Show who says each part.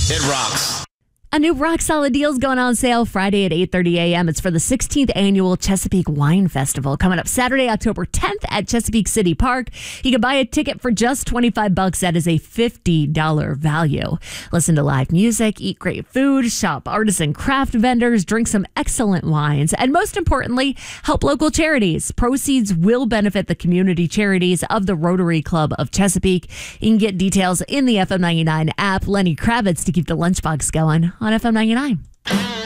Speaker 1: It rocks.
Speaker 2: A new Rock Solid deal is going on sale Friday at 8:30 a.m. It's for the 16th annual Chesapeake Wine Festival coming up Saturday, October 10th at Chesapeake City Park. You can buy a ticket for just $25. That is a $50 value. Listen to live music, eat great food, shop artisan craft vendors, drink some excellent wines, and most importantly, help local charities. Proceeds will benefit the community charities of the Rotary Club of Chesapeake. You can get details in the FM 99 app. Lenny Kravitz to keep the lunchbox going on FM 99.